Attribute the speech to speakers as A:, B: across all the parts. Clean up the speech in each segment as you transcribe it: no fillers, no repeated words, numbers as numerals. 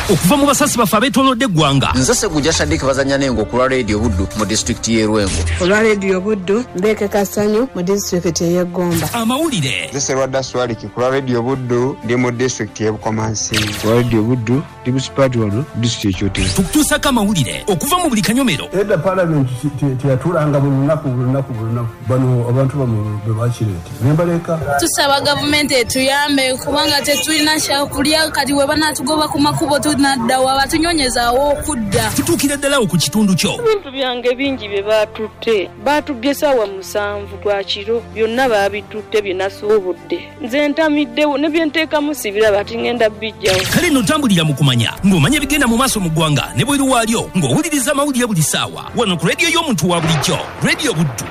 A: okuva mu basasi bafe abetolodde eggwanga.
B: Nze Ssegujja Shadik bazanya nengo ku lwa Radio Buddu mu district y'e Rwengo.
C: Ku lwa Radio Buddu Mbeke Kasanyu mu district y'e Gomba.
A: Amawulire.
D: Nze Serwadda Swaliki ku lwa Radio Buddu ndi mu district y'e Bukomansi. Ku lwa Radio Buddu ndi municipality wano district y'Kyotera.
A: Tukutuusako amawulire okuva mu buli kanyomero.
E: Edda Parliament teyatulanga mu lunaku bano abantu bwe bakireeta. Nembaleka
F: tusaba gavumenti etuyambe kubanga tetulina kyakulya kati we banatugoba ku makubo tunaddawa batunyonyezaawo okudda.
A: Tutuukira ddalawo ku kitundu kyo.
G: Ebintu byange bingi bye baatutte batubbye ssaawa 7 gwa kiro byonna baabitutte bye nasuubudde. Nze ntamiddewo ne bye nteekamu sibiraba ati ngenda bijjawo.
A: Kale nno tambulira mu kumanya ng'omanya bigenda mu maaso mu ggwanga ne bweru waalyo ng'owuliriza amawulire buli ssaawa wano ku rediyo y'omuntu wa bulijjo Radio Buddu.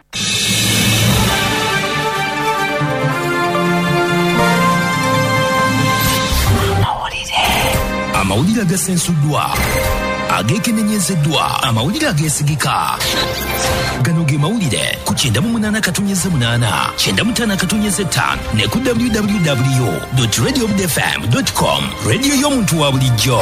A: Amawulire agasensuddwa, ageekenenyezeddwa, amawulire ageesigika. Gano ge mawulire ku 98.8, 95.5 ne ku www.radiobudfm.com. Rediyo y'omuntu wa bulijjo.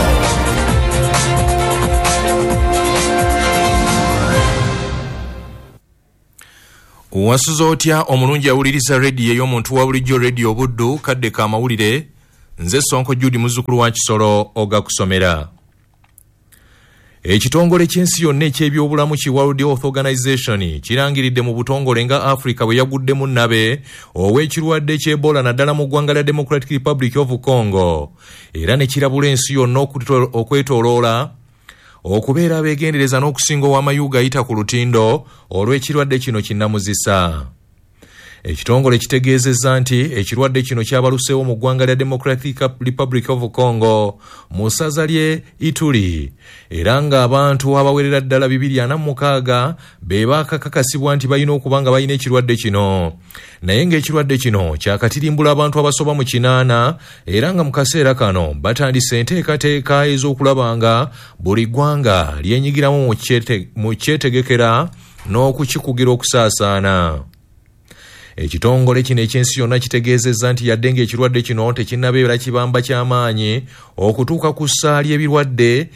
H: Wasuza otya omulungi awuliriza rediyo y'omuntu wa bulijjo Radio Buddu kadde ka mawulire. Nze Sonko Judy muzzukulu wa Kisoro ogakusomera. Ekitongole ky'ensi yonna eky'ebyobulamu ki World Health Organization kirangiridde mu butongole nga Africa bwe yaguddemu nnabe ow'ekirwadde ky'Ebola naddala mu ggwanga lya Democratic Republic of Congo, era ne kirabula ensi yonna okwetooloola okubeera abeegendereza n'okusinga ow'amayuga ayita ku lutindo olw'ekirwadde kino kinnamuzisa. Ekitongole kitegeezezza nti ekirwadde kino kyabaluseewo mu ggwanga lya Democratic Republic of Congo mu ssaza ly'e Ituri, era ng'abantu abawerera ddala 246 be baakakakasibwa nti balina okuba nga balina ekirwadde kino, naye ng'ekirwadde kino kyakatirimbula abantu abasoba mu 8, era nga mu kaseera kano batandise enteekateeka ez'okulaba nga buli ggwanga lyenyigiramu mu kyetegekera n'okukikugira okusaasaana. Ekitongole kino ekyensi yonna kitegeezezza nti yadde ng'ekirwadde kino tekinnabeera kibamba ky'amaanyi okutuuka ku ssaali y'ebirwadde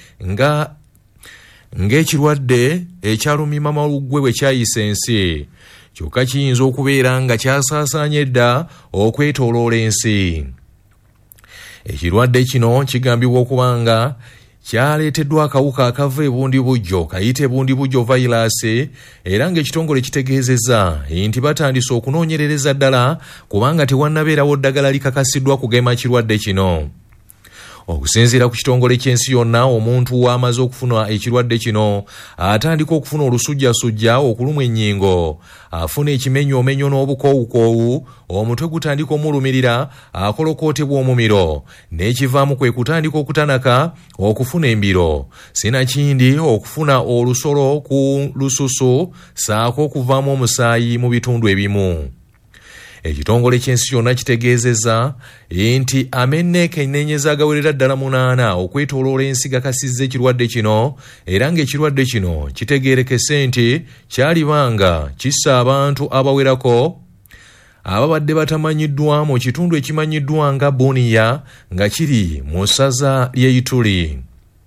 H: ng'ekirwadde ekyalumima malugwe bwe kyayisa ensi, kyokka kiyinza okubeera nga kyasaasaanye dda okwetooloola ensi. Ekirwadde kino kigambibwa okuba nga kyaleeteddwa akawuka akava ebundi bujjo kayite bundi bujjo vayirasi, era ng'ekitongole kitegeezezza nti batandise okunoonyerereza ddala kubanga tewannabeerawo ddagala likakasiddwa kugema kirwadde kino. Okusinziira ku kitongole ky'ensi yonna, omuntu w'amaze okufuna ekirwadde kino atandika okufuna olusujjasujja, okulumwa ennyingo, afuna ekimenyoomenyo n'obukoowukoowu, omutwe gutandika omulumirira, akolokootebwa omumiro, n'ekivaamu kwe kutandika okutanaka, okufuna embiro, sinakindi okufuna olusolo ku lususu, saako okuvaamu omusaayi mu bitundu ebimu. Ekitongole ky'ensi yonna kitegeezezza nti amenneekenneenyeza agawerera ddala 8 okwetooloola ensi gakasizza ekirwadde kino, era ng'ekirwadde kino kitegeerekese nti kyalibanga kissa abantu abawerako ababadde batamanyiddwa mu kitundu ekimanyiddwa nga Bunia nga kiri mu ssaza ly'e Ituri.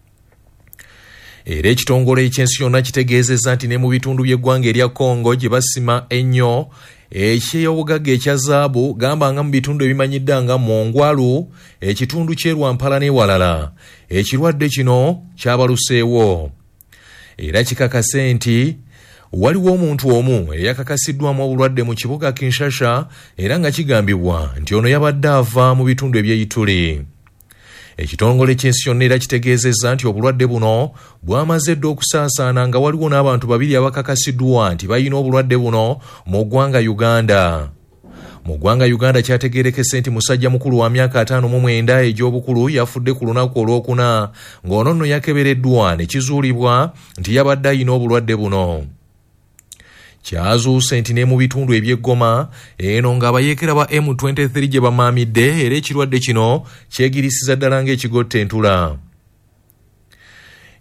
H: Era ekitongole ky'ensi yonna kitegeezezza nti ne mu bitundu by'eggwanga erya Congo gye basima ennyo eky'obugagga ekya zaabu, gamba nga mu bitundu ebimanyidda nga Mongwalu, ekitundu ky'e Rwampala n'ewalala, ekirwadde kino kyabaluseewo. Era kikakase nti waliwo omuntu omu eyakakasiddwamu obulwadde mu kibuga Kinshasa, era nga kigambibwa nti ono yabadde ava mu bitundu eby'Ituri. Ekitongole ky'ensi yonna era kitegeezezza nti obulwadde buno bwamaze dda okusaasaana nga waliwo n'abantu 2 abakakasiddwa nti balina obulwadde buno mu ggwanga Uganda. Mu ggwanga Uganda kyategeerekese nti musajja mukulu wa myaka 59 egy'obukulu yafudde ku lunaku olwokuna ng'ono nno yakebereddwa ne kizuulibwa nti yabadde alina obulwadde buno. Kyazuuse nti ne mu bitundu eby'eggoma eno ng'abayeekera ba M23 gye bamaamidde, era ekirwadde kino kyegirisiza ddala ng'ekigotta entula.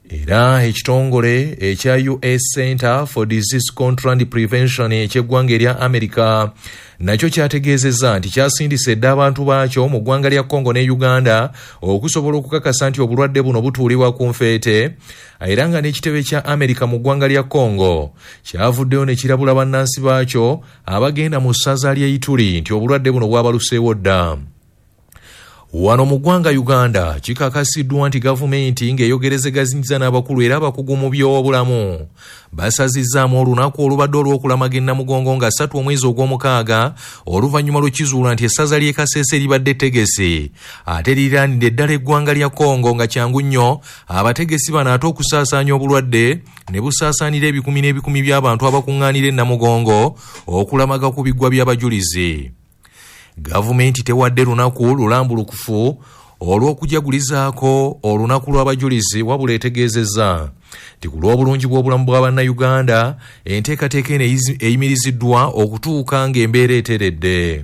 H: Era ekitongole ekya US Center for Disease Control and Prevention eky'eggwanga erya America nakyo kyategeezezza nti kyasindise dda abantu baakyo mu ggwanga lya Congo ne Uganda okusobola okukakasa nti obulwadde buno butuulibwa ku nfeete, era nga n'ekitebe kya America mu ggwanga lya Congo kyavuddeyo ne kirabula bannansi baakyo abagenda mu ssaza lya Ituri nti obulwadde buno bwabaluseewo dda. Wano mu ggwanga Uganda kikakasiddwa nti gavumenti ng'eyogerezeganyizza n'abakulu era abakugu mu by'obulamu basazizzaamu olunaku olubadde olw'okulamaga Namugongo nga 3 omwezi ogw'omukaaga oluvannyuma lw'ekizuula nti essaza ly'e Kasese libadde tegesi ate liraanidde eddala eggwanga lya Congo nga kyangu nnyo abategesi bano ate okusaasaanya obulwadde ne busaasaanira ebikumi n'ebikumi by'abantu abakuŋŋaanira e Namugongo okulamaga ku biggwa by'abajulizi. Gavumenti tewadde lunaku lulambulukufu olw'okujagulizaako olunaku lw'abajulizi wabula etegeezezza nti ku lw'obulungi bw'obulamu bwa bannayuganda enteekateeka eno eyimiriziddwa okutuuka ng'embeera eteredde.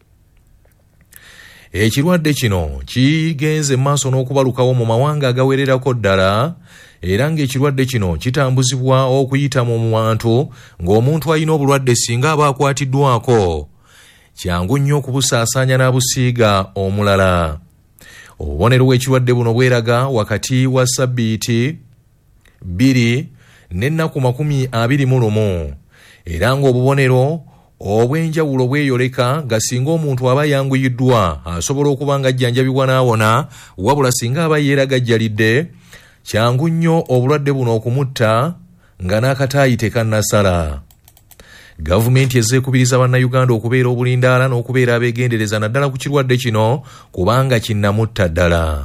H: Ekirwadde kino kigenze maaso n'okubalukawo mu mawanga agawererako ddala, era ng'ekirwadde kino kitambuzibwa okuyita mu bantu ng'omuntu alina obulwadde singa aba akwatiddwako kyangu nnyo okubusaasaanya n'abusiiga omulala. Obubonero bw'ekirwadde buno bweraga wakati wa ssabbiiti 2 n'ennaku 21, era ng'obubonero obw'enjawulo bweyoleka nga singa omuntu aba yanguyiddwa asobola okuba nga ajjanjabibwa n'awona, wabula singa aba yeeragajjalidde kyangu nnyo obulwadde buno okumutta nga n'akataayi tekannasala. Gavumenti ezeekubiriza bannayuganda okubeera obulindaala n'okubeera abeegendereza naddala ku kirwadde kino kubanga kinnamutta ddala.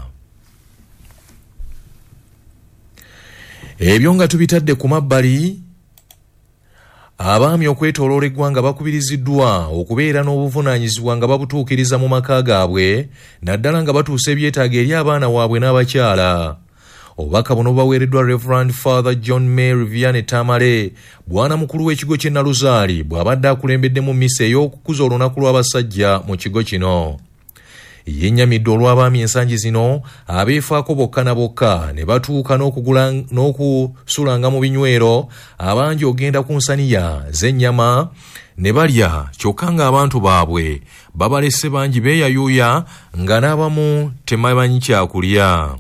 H: Ebyo nga tubitadde ku mabbali, abaami okwetooloola eggwanga bakubiriziddwa okubeera n'obuvunaanyizibwa nga babutuukiriza mu maka gaabwe naddala nga batuusa ebyetaago eri abaana waabwe n'abakyala. Obubaka buno baweereddwa Reverend Father John Mary Vianney Tamale, bwana mukulu w'ekigo ky'e Naluzaali, bw'abadde akulembedde mu mmisa ey'okukuza olunaku lw'abasajja mu kigo kino. Yennyamidde olw'abaami ensangi zino abeefaako bokka na bokka ne batuuka n'okusulanga mu binywero abangi ogenda ku nsaniya z'ennyama ne balya, kyokka ng'abantu baabwe babalese bangi beeyayuuya nga n'abamu temabanyi kyakulya.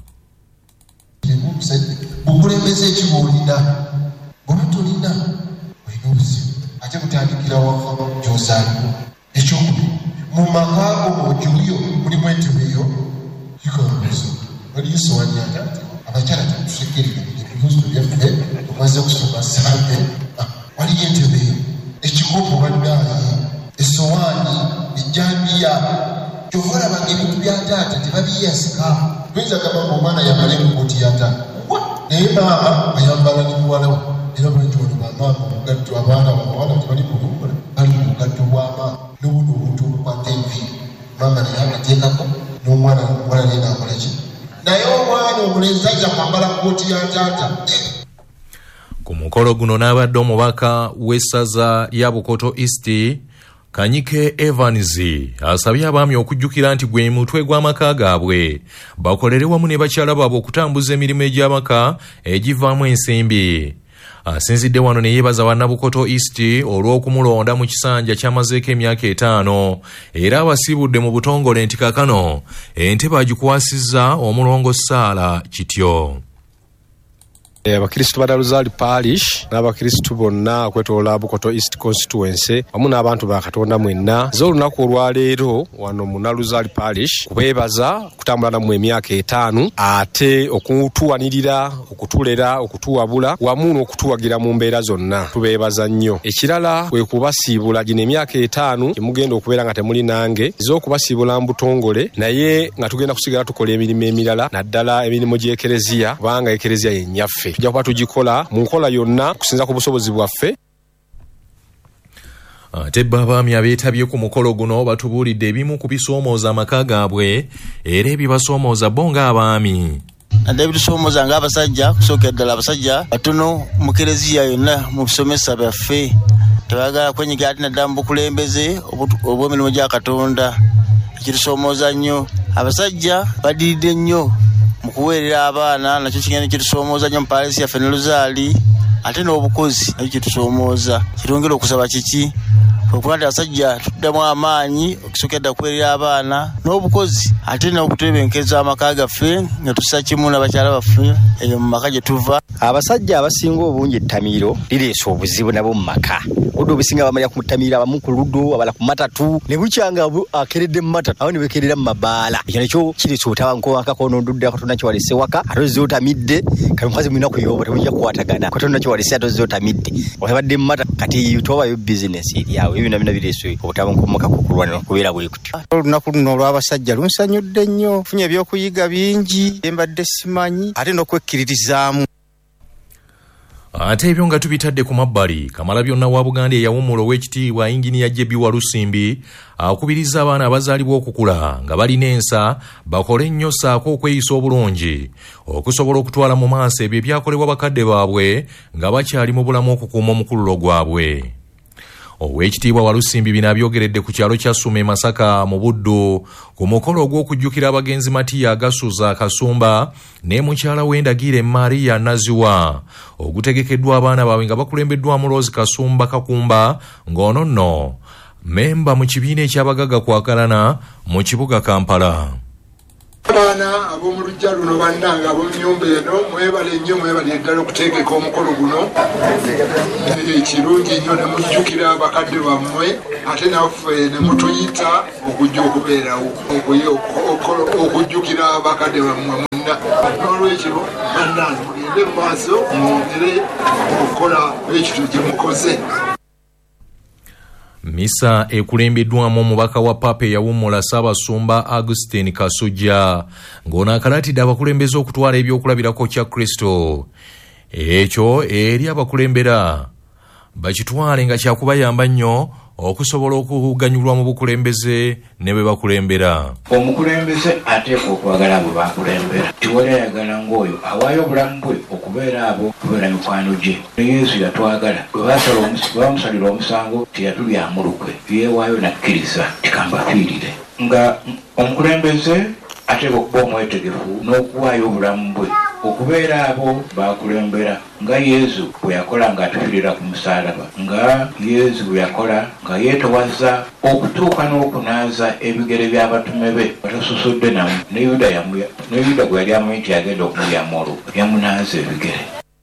I: Bukulembeze ekibuulina bw'oba tolina olina obuzibu ate butandikira wava gy'ozaaliwo. Ekyokubiri, mu maka go gy'oliyo mulimu entebeyo kikoloza waliyo esowaani ate abakyala tetusekerera ebibuzo byaffe tumaze okusoma sande waliyo entebeyo, ekikopo bannaayi, esowaani, ejjambiya, kyova olabanga ebintu bya taata tebabiyasika. Tuyinza gamba ng'omwana yambala enkooti ya taata naye maama ayambala ne muwalawe, era bwentyo ono bamaama omugatto abaana bawala tebali kulungola bali mu bugatto bw'amaama n'obuno obuntu obukwata enviiri maama naye agateekako n'omwana naye naakola ki, naye omwana omulenzi ajja kwambala kooti ya taata.
H: Ku mukolo guno n'abadde omubaka w'essaza lya Bukoto East Kanyike Evans asabye abaami okujjukira nti gwe mutwe gw'amaka gaabwe bakolere wamu ne bakyala baabwe okutambuza emirimu egy'amaka egivaamu ensimbi. Asinzidde wano ne yeebaza Bannabukoto East olw'okumulonda mu kisanja ky'amazeeko emyaka 5 era abasiibudde mu butongole nti kaakano ente bagikwasizza omulongo Saala Kityo.
J: Abakristo ba Naluzaali Parish n'abakristo bonna okwetoola Bukoto East Constituency wamu n'abantu ba Katonda mwenna z'olunaku olwaleero wano mu Naluzaali Parish kubeebaza kutambula nammwe emyaka 5 ate okutuwanirira, okutulera, okutuwabula wamu n'okutuwagira mu mbeera zonna. Tubeebaza nnyo. Ekirala kwe kubasiibula gino emyaka 5 gyemugenda okubeera nga temuli nange ez'okubasiibula mu butongole naye nga tugenda kusigala tukola emirimu emirala naddala emirimu gy'ekereziya kubanga ekereziya yennyaffe. Tujja kuba tugikola mu nkola yonna kusinza ku busobozi bwaffe.
H: Ate abaami abeetabye ku mukolo guno batubuulidde ebimu ku bisoomooza amaka gaabwe era ebibasoomooza bo ng'abaami.
K: Nadde ebitusoomoza ng'abasajja, kusooka ddala abasajja batono mu kereziya yonna mu bisomesa byaffe tebagala kwenyigira ati naddala mu bukulembeze obw'emirimu gya Katonda. Ekitusoomooza nnyo abasajja badiridde nnyo mu okuweerera abaana nakyo kigenda kitusoomooza nnyo mu paalesi yaffe ne luzaali ate n'obukozi nakyo kitusoomooza kitwongera okusaba kiki okuba nti abasajja tuddamu amaanyi okusokedda kuweerera abaana n'obukozi ate n'okutebenkeza amaka gaffe nga tussa kimu n'abakyala baffe eyo mu maka gye tuva.
L: Abasajja abasinga obungi ettamiiro lireese obuzibu nabo mu maka. Oddo obusinga bamalira ku ttamiiro abamu ku luddo abala ku matatu ne bukyanga akeredde mu matatu awo ne bekerera mu mabaala. Ekyo nakyo kireese obutabanguko akakono ndudde Katonda kiwalese waka ate ozze otamidde kati mukazi mulina kuyoba temujja kukwatagana Katonda kiwalese ate ozze otamidde olabadde mu matatu kati tobayo bizinesi eri awo ebyo nabina bireese obutabanguko mu maka kukulwana kubeera bwe kutyo.
M: Olunaku luno olw'abasajja lunsanyudde nnyo funye ebyokuyiga bingi embadde simanyi ate n'okwekkiririzaamu.
H: Ate ebyo nga tubitadde ku mabbali Kamalabyonna wa Buganda eyawummula ow'ekitiibwa Inginiya Jebi Walusimbi akubiriza abaana abazaalibwa okukula nga balina ensa bakole nnyo ssaako okweyisa obulungi okusobola okutwala mu maaso ebyo ebyakolebwa bakadde baabwe nga bakyali mu bulamu okukuuma omukululo gwabwe. Ow'ekitiibwa Walusimbi bino abyogeredde ku kyalo kya Ssume Masaka mu Buddu ku mukolo ogw'okujjukira abagenzi Matiya Agasuza Kasumba ne mukyala w'endagire Maria Naziwa ogutegekeddwa abaana baabwe nga bakulembeddwamu Rose Kasumba Kakumba ng'ono nno memba mu kibiina eky'abagagga kwakalana mu kibuga Kampala.
I: Abaana ab'omu lujja luno bannanga ab'omu nnyumba eno mwebale nnyo mwebale ddala okuteekeka omukolo guno kirungi nnyo ne mujjukira bakadde bammwe ate naffe ne mutuyita okujja okubeerawo okujjukira bakadde bammwe mwenna. N'olwekyo bannange mugende mu maaso mwongere okukola ekyo gye mukoze.
H: Misa ekulembeddwamu omubaka wa Papa eyawummula Ssaabasumba Augustine Kasujja ng'onaakalatiddde abakulembeze okutwala ebyokulabirako kya Kristo ekyo eri abakulembera bakitwale nga kyakubayamba nnyo okusobola okuganyulwa mu bukulembeze ne bwe bakulembera.
N: Omukulembeze ateekwa okwagala abo bakulembera tiwali ayagala ng'oyo awaayo obulamu bwe okubeera abo kubeera mikwano gye. Ne Yesu yatwagala bwe bamusalira omusango teyatulyamu lukwe yeewaayo nakkiriza tikambafiirire nga omukulembeze ateekwa okuba omwetegefu n'okuwaayo obulamu bwe okubeera abo bakulembera nga Yesu bwe yakola ng'atufiirira ku musaalaba nga Yesu bwe yakola nga yeetowaza okutuuka n'okunaaza ebigere by'abatume be batasusudde namu ne Yuda bwe yali amanyi nti yagenda okumulyamu olukwe yamunaaza ebigere.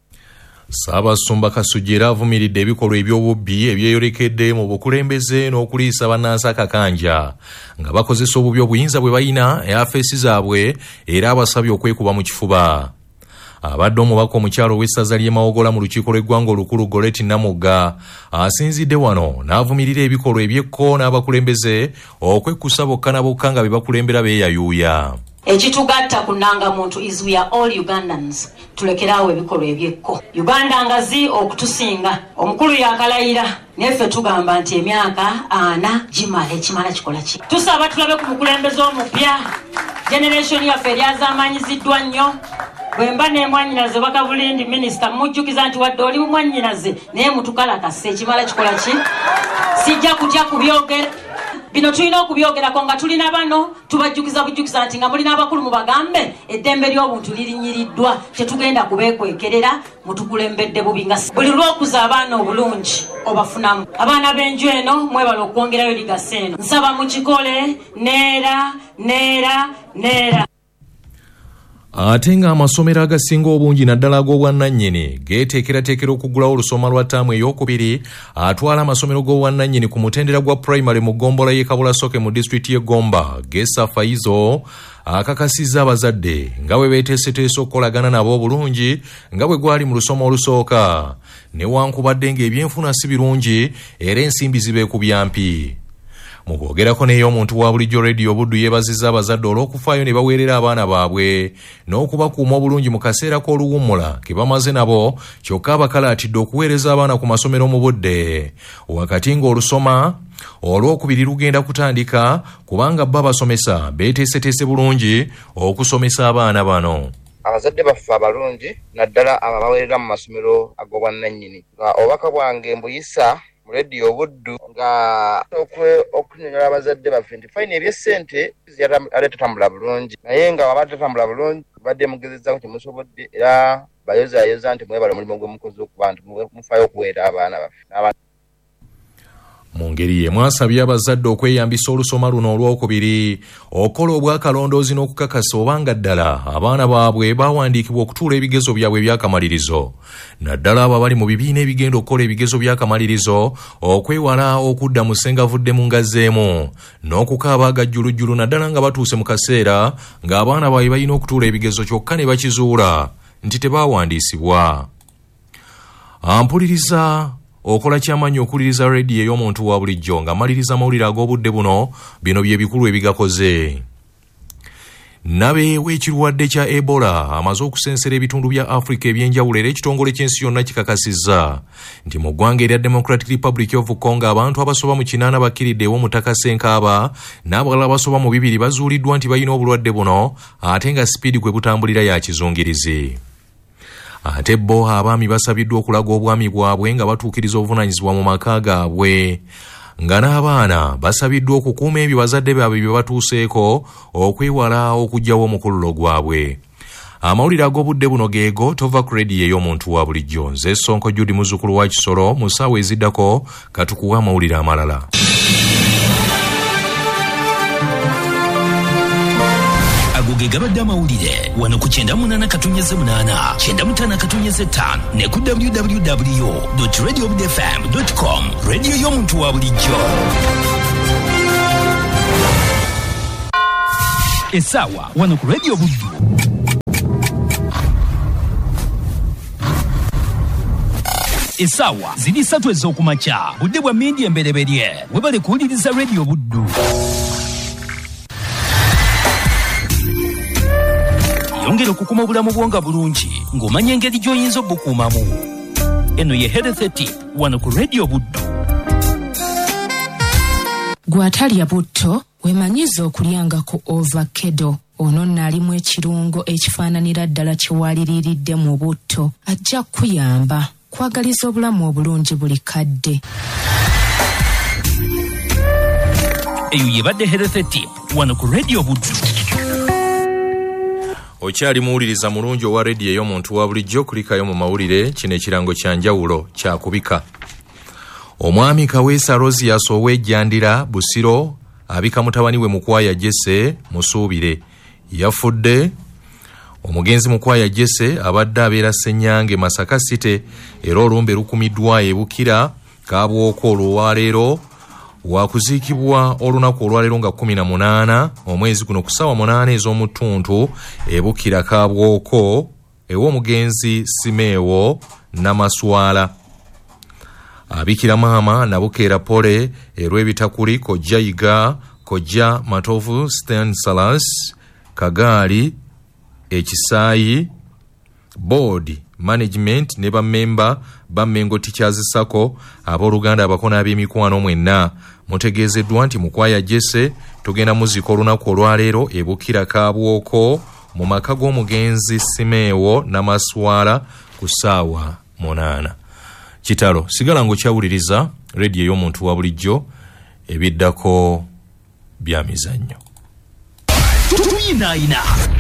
H: Ssaabasumba Kasujja era avumiridde ebikolwa eby'obubbi ebyeyolekedde mu bukulembeze n'okuliisa bannansi akakanja nga bakozesa obubi obuyinza bwe balina afeesi zaabwe era abasabye okwekuba mu kifuba. Abadde omubaka omukyalo w'essaza ly'e Mawogola mu lukiiko lw'eggwanga olukulu Goleti Namugga asinzidde wano n'avumirira ebikolwa eby'ekko n'abakulembeze okwekkusa bokka na bokka nga be bakulembera beeyayuuya.
O: Ekitugatta ku nnangamuntu is we are all Ugandans. Tulekeraawo ebikolwa ebyekko. Uganda ngazi okutusinga. Omukulu yakalayira neffe tugamba nti emyaka 4 gimala ekimala kikola ki. Tusaba tulabe ku mukulembeze omupya. Generation yaffe eryazamanyiziddwa nnyo. Bwemba n'emwanyinaze bakabulindi minisita mujjukiza nti wadde oli mumwanyinaze naye mutukalakase ekimala kikola ki. Sijja kutya kubyogera. Bino tulina okubyogerako nga tulina bano tubajjukiza bujjukiza nti nga mulina abakulu mu bagambe eddembe ly'obuntu lirinyiriddwa tetugenda kubeekwekerera mutukulembedde bubi nga buli lw'okuza abaana obulungi obafunamu. Abaana b'enju eno mwebala okwongerayo ligasa eno nsaba mukikole neera.
H: Ate nga amasomero agasinga obungi naddala ag'obwannannyini geeteekerateekera okuggulawo olusoma lwa ttaamu ey'okubiri atwala amasomero g'obwannannyini ku mutendera gwa primary mu ggombolola y'e Kabulasoke mu disitulikiti y'e Gomba Gesa Faizo akakasizza abazadde nga bwe beeteeseteese okukolagana nabo obulungi nga bwe gwali mu lusoma olusooka newankubadde ng'ebyenfuna si birungi era ensimbi zibeekubya mpi. Mu kwogerako neyo omuntu wa bulijjo Radio Buddu yeebazizza abazadde olw'okufaayo ne baweerera abaana baabwe n'okubakuuma obulungi mu kaseera k'oluwummula ke bamaze nabo kyokka abakalaatidde okuweereza abaana ku masomero mu budde wakati ng'olusoma olw'okubiri lugenda kutandika kubanga bba basomesa beeteeseteese bulungi okusomesa abaana bano.
P: Abazadde baffe abalungi naddala ababaweerera mu masomero ag'obwannannyini nga obubaka bwange mbuyisa mu radio Buddu nga okunyonyola abazadde baffe nti fine eby'essente ate tatambula bulungi naye nga waba tatambula bulungi badde mugezezzaako kyemusobodde era bayozayoza nti mwebale omulimu gwe mukozi okuba nti mufaayo okuweera abaana baffe.
H: Mu ngeri mwasabye abazadde okweyambisa olusoma luno olwokubiri okola obwakalondoozi n'okukakasa obanga ddala abaana baabwe bawandiikibwa okutuula ebigezo byabwe ebyakamalirizo. Naddala abo abali mu bibiina ebigenda okukola ebigezo byakamalirizo okwewala okudda mu ssengavudde mu ngazzeemu n'okukaaba agajjulujjulu naddala nga batuuse mu kaseera ng'abaana baabwe balina okutuula ebigezo kyokka ne bakizuula nti tebaawandiisibwa. Ampuliriza okola kyamanyi okuliriza radio ey'omuntu wa bulijjo nga maliriza mawulire ag'obudde buno bino bye bikulu ebigakoze. Nabe w'ekirwadde kya Ebola amaze okusensera ebitundu bya Africa ebyenjawulo era ekitongole ky'ensi yonna kikakasizza nti mu ggwanga erya Democratic Republic of Congo abantu abasoba mu 8 bakkiridde ew'omutaka Senkaaba n'abalala abasoba mu 2 bazuuliddwa nti balina obulwadde buno ate nga sipiidi gwe butambulira ya kizungirizi. Ate bo abaami basabiddwa okulaga obwami bwabwe nga batuukiriza obuvunaanyizibwa mu maka gaabwe nga n'abaana basabiddwa okukuuma ebyo bazadde baabwe bye batuuseeko okwewala okuggyawo omukululo gwabwe. Amawulire ag'obudde buno geego tova ku radio ey'omuntu wa bulijjo. Nze Sonko Judy muzzukulu wa Kisoro mu ssaawa eziddako katukuwa amawulire amalala.
A: Agoge gabadde amawulire wano ku 98.8 95 ne ku www.radiobudfm.com radio y'omuntu wa bulijjo. Essaawa wano ku radio Buddu. Essaawa ziri 3 ez'okumakya budde bwa mindi embereberye webale kuwuliriza radio Buddu. Yongera okukuma obulamu bwonga bulungi ng'omanya engeri gy'oyinza obukuumamu. Eno ye Health Tip wano ku radio Buddu.
Q: Gwatalya butto weemanyiza okulyangako ovakkedo. Ono nnaalimu ekirungo ekifaananira ddala kyewaliriiridde mu butto ajja kuyamba kwagaliza obulamu obulungi buli kadde.
A: Eyo yebadde Health Tip wano ku radio Buddu.
H: Okyali muwuliriza mulungi owa radio ey'omuntu wa bulijjo kulikayo mu mawulire kino ekirango kya njawulo kya kubika. Omwami Kaweesa Rosias ow'Ejjandira Busiro abika mutabani we Mukwaya Jesse Musuubire yafudde. Omugenzi Mukwaya Jesse abadde abeera Ssenyange Masaka City era olumbe lukumiddwa ebukira Kabwoko olwaleero wakuziikibwa olunaku olwaleero nga 18 omwezi guno ku ssaawa 8 ez'omutuntu ebukira Kabwoko ew'omugenzi Simeewo Namaswala. Abikira maama Nabukeera Pole erw'ebitakuli kojja Yiga kojja Matovu Stensalas Kagaali Ekisaayi Board Management ne bammemba bammengo Teachers Sacco abooluganda abakona ab'emikwano mwenna mutegeezeddwa nti Mukwaya Jesse tugenda muziko olunaku olwaleero ebukira Kabwoko mu maka g'omugenzi Simeewo Namaswala ku ssaawa 8. Kitalo sigala ng'okyawuliriza radio ey'omuntu wa bulijjo ebiddako bya mizannyo.
A: Tuyinaayina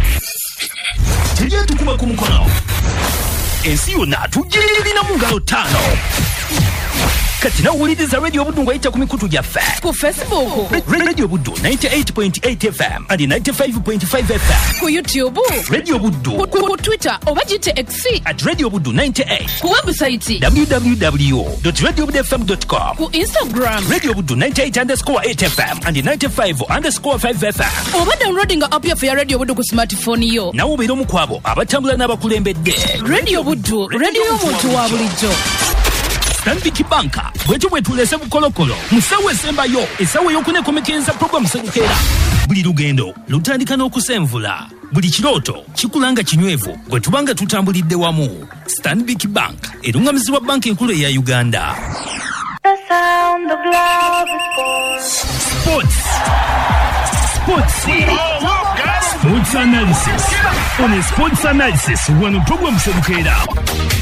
A: tujja tukuma ku mukono ensi yonna tugirina mu ngalo 5. Kati nawuliriza radio Buddu ng'ayita ku mikutu gyaffe
F: ku Facebook
A: radio Buddu 98.8 FM and 95.5 FM
F: ku YouTube
A: radio Buddu
F: ku Twitter oba gite X
A: @radio Buddu 98
F: ku website
A: www.radiobudfm.com
F: ku Instagram
A: radio Buddu 98_8 FM and 95_5 FM
F: oba downloading app ya radio Buddu ku smartphone yo
A: nawo beera omukwabo abatambula n'abakulembedde.
F: radio Buddu radio y'omuntu wa bulijjo.
A: Stanbic Bank bwetu bwetulese bukolokolo musawo esembayo esawo y'okunekomekeza program Sebukeera. Buli lugendo lutandika n'okusenvula, buli kirooto kikulanga kinywevu bwe tubanga tutambulidde wamu. Stanbic Bank erungamizibwa banka enkulu eya Uganda. Sports analysis on a sports analysis wano program Sebukeera.